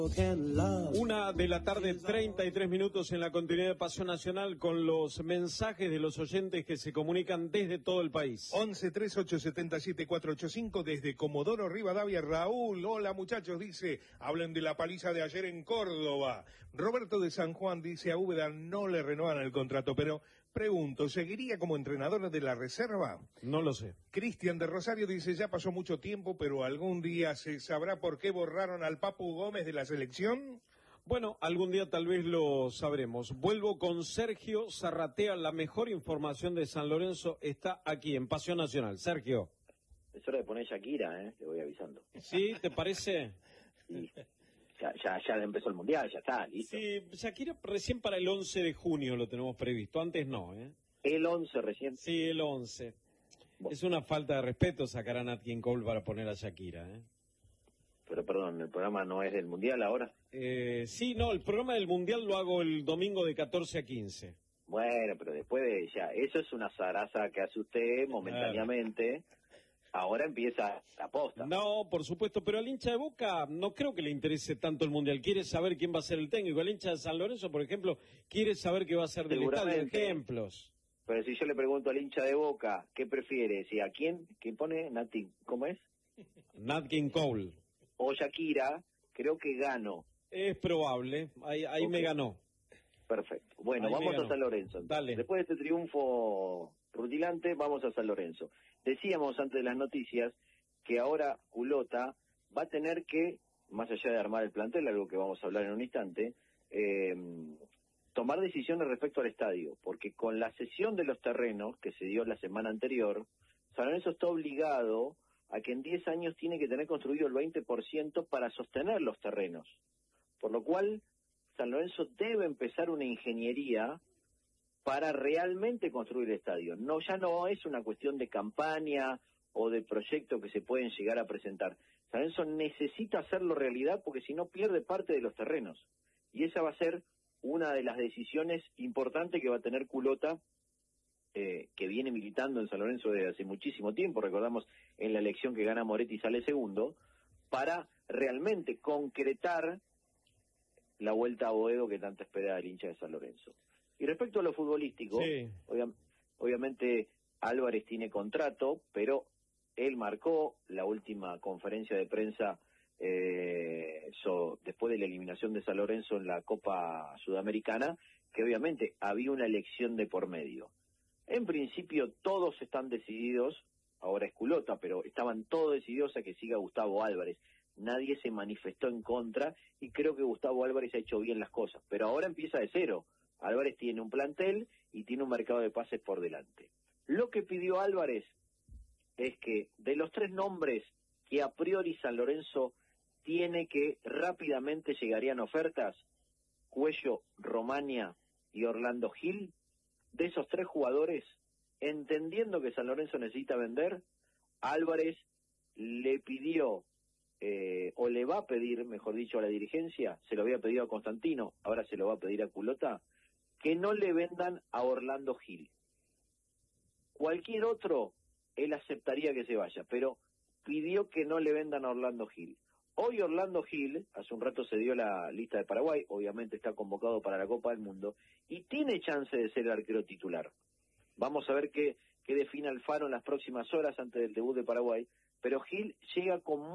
1:33 en la continuidad de Pasión Nacional con los mensajes de los oyentes que se comunican desde todo el país. 113877-485 desde Comodoro Rivadavia. Raúl, hola muchachos, dice, hablen de la paliza de ayer en Córdoba. Roberto de San Juan dice, a Úbeda no le renuevan el contrato, pero pregunto, ¿seguiría como entrenador de la reserva? No lo sé. Cristian de Rosario dice, ya pasó mucho tiempo, pero algún día se sabrá por qué borraron al Papu Gómez de la selección. Bueno, algún día tal vez lo sabremos. Vuelvo con Sergio Zarratea, la mejor información de San Lorenzo está aquí en Pasión Nacional. Sergio. Es hora de poner Shakira, te voy avisando. ¿Sí? ¿Te parece? Sí. Ya empezó el Mundial, ya está, listo. Sí, Shakira recién para el 11 de junio lo tenemos previsto, antes no, ¿El 11 recién? Sí, el 11. Bueno. Es una falta de respeto sacar a Nat King Cole para poner a Shakira, Pero perdón, ¿el programa no es del Mundial ahora? Sí, no, el programa del Mundial lo hago el domingo de 14 a 15. Bueno, pero después de ya, eso es una zaraza que hace usted momentáneamente. Claro. Ahora empieza la posta. No, por supuesto, pero al hincha de Boca no creo que le interese tanto el Mundial. Quiere saber quién va a ser el técnico. El hincha de San Lorenzo, por ejemplo, quiere saber qué va a ser del estadio. Ejemplos. Pero si yo le pregunto al hincha de Boca, ¿qué prefiere? Si a quién pone ¿cómo es? Nat King Cole. O Shakira, creo que gano. Es probable, ahí okay. Me ganó. Perfecto. Bueno, ahí vamos a San Lorenzo. Dale. Después de este triunfo rutilante, vamos a San Lorenzo. Decíamos antes de las noticias que ahora Culota va a tener que, más allá de armar el plantel, algo que vamos a hablar en un instante, tomar decisiones respecto al estadio, porque con la cesión de los terrenos que se dio la semana anterior, San Lorenzo está obligado a que en 10 años tiene que tener construido el 20% para sostener los terrenos. Por lo cual, San Lorenzo debe empezar una ingeniería para realmente construir el estadio. No, ya no es una cuestión de campaña o de proyecto que se pueden llegar a presentar. San Lorenzo necesita hacerlo realidad porque si no pierde parte de los terrenos. Y esa va a ser una de las decisiones importantes que va a tener Culota, que viene militando en San Lorenzo desde hace muchísimo tiempo, recordamos en la elección que gana Moretti sale segundo, para realmente concretar la vuelta a Boedo que tanto espera el hincha de San Lorenzo. Y respecto a lo futbolístico, sí. Obviamente Álvarez tiene contrato, pero él marcó la última conferencia de prensa después de la eliminación de San Lorenzo en la Copa Sudamericana, que obviamente había una elección de por medio. En principio todos están decididos, ahora es Culota, pero estaban todos decididos a que siga Gustavo Álvarez. Nadie se manifestó en contra y creo que Gustavo Álvarez ha hecho bien las cosas. Pero ahora empieza de cero. Álvarez tiene un plantel y tiene un mercado de pases por delante. Lo que pidió Álvarez es que de los 3 nombres que a priori San Lorenzo tiene que rápidamente llegarían ofertas, Cuello, Romania y Orlando Gil, de esos 3 jugadores, entendiendo que San Lorenzo necesita vender, Álvarez le pidió, o le va a pedir, mejor dicho, a la dirigencia, se lo había pedido a Constantino, ahora se lo va a pedir a Culota, que no le vendan a Orlando Gil. Cualquier otro, él aceptaría que se vaya, pero pidió que no le vendan a Orlando Gil. Hoy Orlando Gil, hace un rato se dio la lista de Paraguay, obviamente está convocado para la Copa del Mundo, y tiene chance de ser el arquero titular. Vamos a ver qué define Alfaro en las próximas horas antes del debut de Paraguay, pero Gil llega con